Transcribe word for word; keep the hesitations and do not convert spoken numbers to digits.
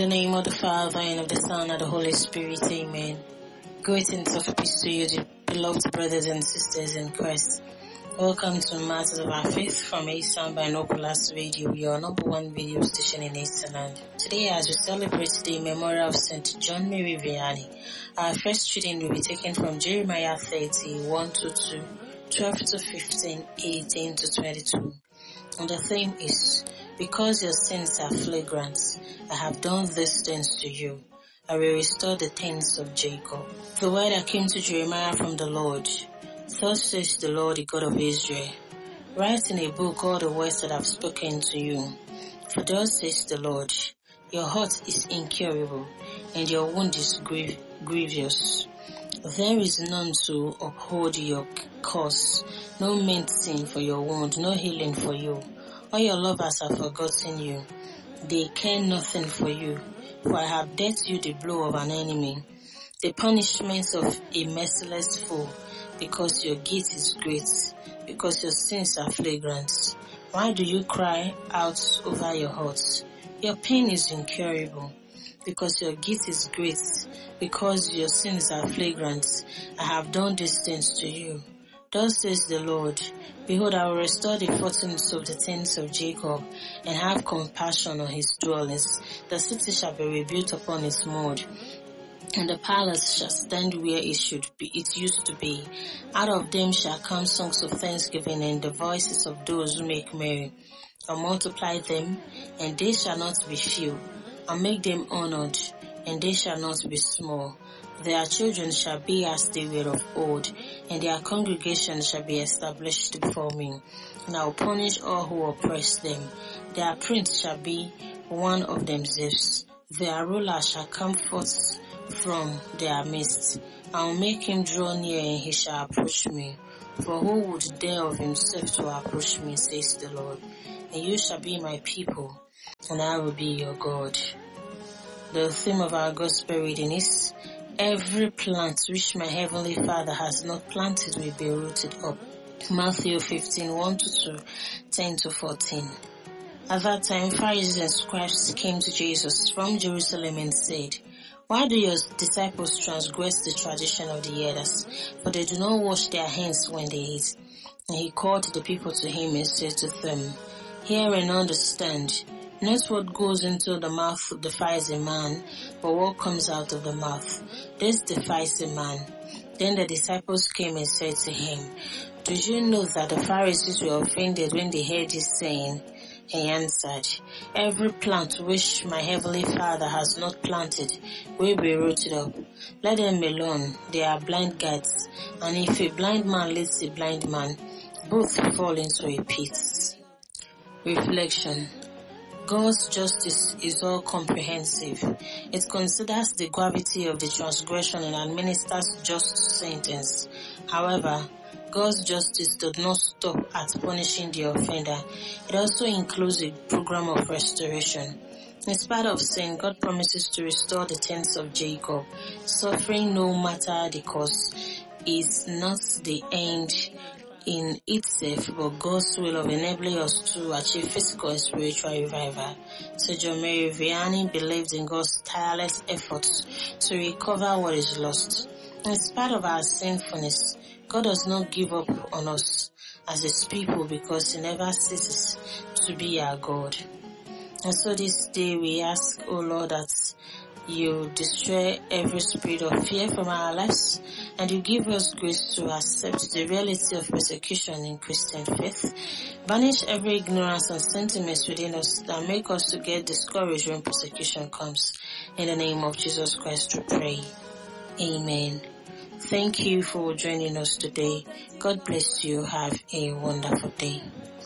name of the Father, and of the Son, and of the Holy Spirit. Amen. Greetings of peace to you, the beloved brothers and sisters in Christ. Welcome to Matters of Our Faith from Eastern Binoculars Radio, your number one video station in Easternland. Today, as we celebrate the memorial of Saint John Mary Vianney, our first reading will be taken from Jeremiah thirty, one to two, twelve to fifteen, eighteen to twenty-two. And the theme is, because your sins are flagrant, I have done these things to you. I will restore the tents of Jacob. The word that came to Jeremiah from the Lord. Thus says the Lord, the God of Israel, write in a book all the words that I have spoken to you. For thus says the Lord, your heart is incurable, and your wound is grief- grievous. There is none to uphold your cause, no medicine for your wound, no healing for you. All your lovers have forgotten you. They care nothing for you, for I have dealt you the blow of an enemy, the punishment of a merciless foe, because your guilt is great, because your sins are flagrant. Why do you cry out over your heart? Your pain is incurable, because your guilt is great, because your sins are flagrant. I have done these things to you. Thus says the Lord, behold, I will restore the fortunes of the tents of Jacob, and have compassion on his dwellings. The city shall be rebuilt upon its mold, and the palace shall stand where it should be, it used to be. Out of them shall come songs of thanksgiving, and the voices of those who make merry. I'll multiply them, and they shall not be few. I'll make them honored, and they shall not be small. Their children shall be as they were of old, and their congregation shall be established before me. And I will punish all who oppress them. Their prince shall be one of themselves. Their ruler shall come forth from their midst. I will make him draw near, and he shall approach me. For who would dare of himself to approach me, says the Lord. And you shall be my people, and I will be your God. The theme of our gospel reading is, every plant which my heavenly Father has not planted will be rooted up. Matthew fifteen, one to two, ten to fourteen. At that time, Pharisees and scribes came to Jesus from Jerusalem and said, why do your disciples transgress the tradition of the elders? For they do not wash their hands when they eat. And he called the people to him and said to them, hear and understand. Not what goes into the mouth defies a man, but what comes out of the mouth. This defies a man. Then the disciples came and said to him, do you know that the Pharisees were offended when they heard this saying? He answered, every plant which my heavenly Father has not planted will be rooted up. Let them alone, they are blind guides. And if a blind man leads a blind man, both fall into a pit. Reflection. God's justice is all comprehensive. It considers the gravity of the transgression and administers just sentence. However, God's justice does not stop at punishing the offender. It also includes a program of restoration. In spite of sin, God promises to restore the tents of Jacob. Suffering, no matter the cost, is not the end in itself, but God's will of enabling us to achieve physical and spiritual revival. Saint John Mary Vianney believed in God's tireless efforts to recover what is lost. In spite of our sinfulness, God does not give up on us as his people, because he never ceases to be our God. And so this day we ask, O Lord, that you destroy every spirit of fear from our lives, and you give us grace to accept the reality of persecution in Christian faith. Banish every ignorance and sentiments within us that make us to get discouraged when persecution comes. In the name of Jesus Christ we pray. Amen. Thank you for joining us today. God bless you. Have a wonderful day.